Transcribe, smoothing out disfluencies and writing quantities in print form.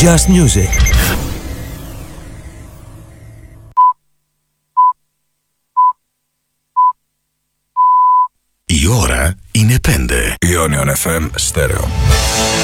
Just Music. Η ώρα είναι 5. Ionion FM Stereo.